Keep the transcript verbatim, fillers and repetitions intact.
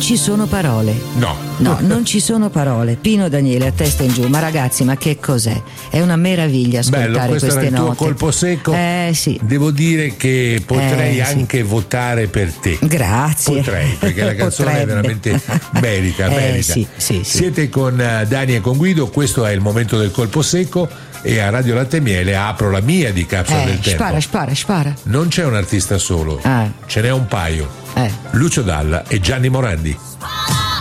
ci sono parole. No. No, non ci sono parole. Pino Daniele a testa in giù. Ma ragazzi, ma che cos'è? È una meraviglia ascoltare Bello, questo queste era il tuo note. colpo secco. Eh sì. Devo dire che potrei Eh, sì. anche votare per te. Grazie. Potrei, perché la canzone Potrebbe. veramente merita, Eh, merita. sì, sì, sì. Siete con eh, Dani e con Guido, questo è il momento del colpo secco e a Radio Latte e Miele apro la mia di Capsula Eh, del Tempo. spara, spara, spara. Non c'è un artista solo, Ah. ce n'è un paio. Eh. Lucio Dalla e Gianni Morandi.